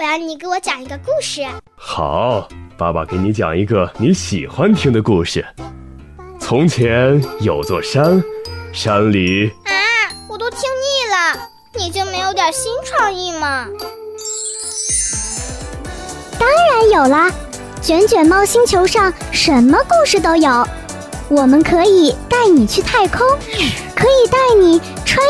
然你给我讲一个故事。 好，爸爸给你讲一个你喜欢听的故事。从前有座山，山里…… 我都听腻了，你就没有点新创意吗？ 当然有啦，卷卷猫星球上什么故事都有，我们可以带你去太空，可以带你穿